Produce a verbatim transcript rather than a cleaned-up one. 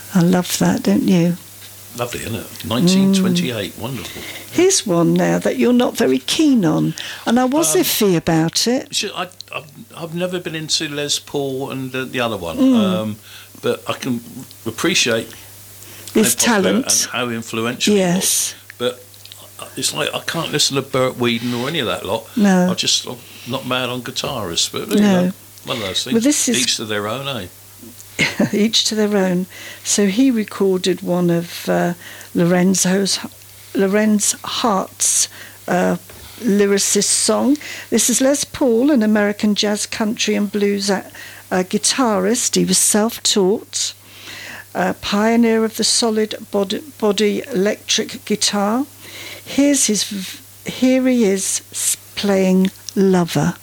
I love that, don't you? Lovely, isn't it? nineteen twenty-eight, mm. Wonderful. Here's one now that you're not very keen on, and I was um, iffy about it. I, I've, I've never been into Les Paul and the, the other one, mm. um, but I can appreciate his talent and how influential yes. he was. But it's like I can't listen to Burt Weedon or any of that lot. No. I just, I'm not mad on guitarists, but you no. know, one of those things. Well, this is each to their own, eh? Each to their own. So he recorded one of uh, Lorenzo's, Lorenz Hart's uh, lyricist song. This is Les Paul, an American jazz, country and blues uh, uh, guitarist. He was self-taught, a pioneer of the solid body, body electric guitar. Here's his. Here he is playing Lover.